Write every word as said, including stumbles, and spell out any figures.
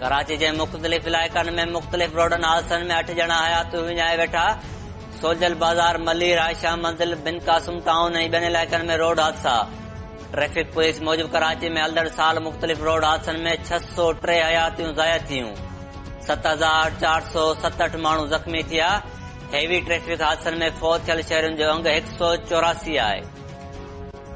कराची जे मुख़्तलिफ़ इलाइक़नि में मुख़्तलिफ़ रोडनि हादसनि में अठ ॼणा हयात विञाए वेठा। सोजल बाज़ार, मलीर, आयशा मंज़िल, बिन कासुम टाउन ऐं ॿियनि इलाइक़नि में रोड हादसा। ट्रैफ़िक पुलिस मूजिबि कराची में हलंदड़ साल मुख़्तलिफ़ रोड हादसनि में छह सौ टे हयातियूं ज़ाया थियूं। सत हज़ार चार सौ सतहठि माण्हू ज़ख़्मी थिया। हेवी ट्रैफ़िक हादसनि में फ़ौत थियल शहरुनि जो अंग हिकु सौ चौरासी आहे।